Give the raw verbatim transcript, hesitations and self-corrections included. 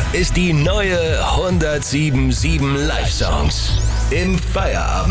ist die neue hundertsieben Komma sieben Live Songs. Im Feierabend.